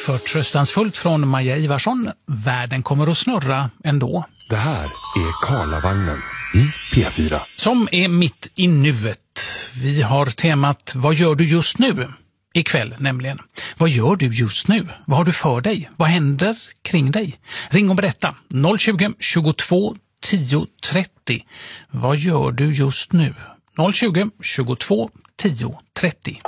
förtröstansfullt från Maja Ivarsson. Världen kommer att snurra ändå. Det här är Karlavagnen i P4. Som är mitt i nuet. Vi har temat Vad gör du just nu? Ikväll nämligen. Vad gör du just nu? Vad har du för dig? Vad händer kring dig? Ring och berätta. 020 22 10 30. Vad gör du just nu? 020 22 10 30.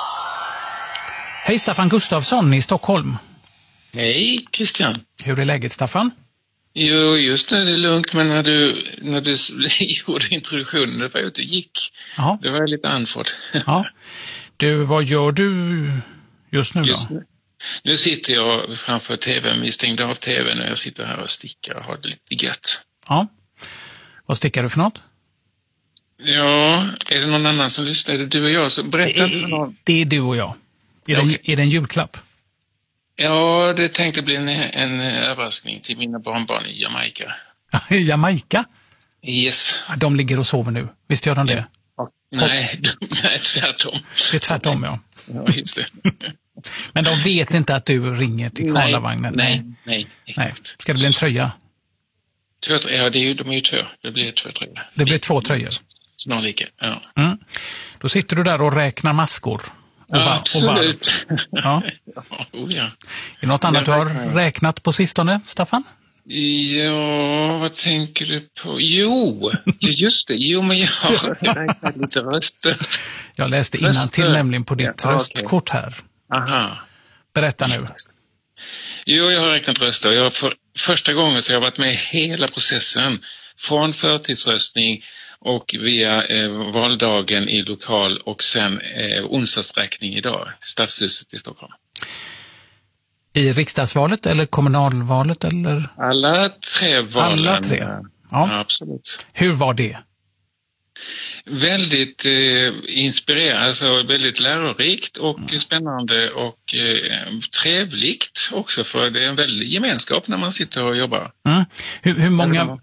Hej, Staffan Gustafsson i Stockholm. Hej Christian. Hur är läget, Staffan? Jo, just nu är det lugnt, men när du gjorde introduktionen, det var ju att du gick. Ja. Det var lite andfådd. Ja. Du, vad gör du just nu då? Nu sitter jag framför tvn, vi stängde av tvn och jag sitter här och stickar och har det lite gött. Ja. Vad stickar du för något? Ja, är det någon annan som lyssnar? Är det du och jag? Så berätta inte för någon. Det är du och jag. Är det en julklapp? Ja, det tänkte bli en överraskning till mina barnbarn i Jamaica. Jamaica? Yes. De ligger och sover nu. Visst gör de det? Ja. Nej, tvärtom. Det är tvärtom, ja. Ja, just det. Men de vet inte att du ringer till Karlavagnen? Nej. Ska det bli en tröja? Ja, de är ju två. Det blir 2 tröjor. Det blir 2 tröjor? Snarlika, ja. Mm. Då sitter du där och räknar maskor. Absolut. Ja. Ja. Är det något annat du har räknat på sistone, Staffan? Ja, vad tänker du på? Jo, just det. Jo, men jag har räknat lite röster. Jag läste innantill nämligen på ditt röstkort här. Aha. Berätta nu. Jo, jag har räknat röster. Jag för första gången så har jag varit med i hela processen. Från förtidsröstning och via valdagen i lokal och sen onsdagsräkning idag. Stadshuset i Stockholm. I riksdagsvalet eller kommunalvalet? Eller? Alla 3 valen. Alla 3? Ja, absolut. Hur var det? Väldigt inspirerande, alltså väldigt lärorikt och spännande och trevligt också, för det är en väldig gemenskap när man sitter och jobbar. Mm. Hur många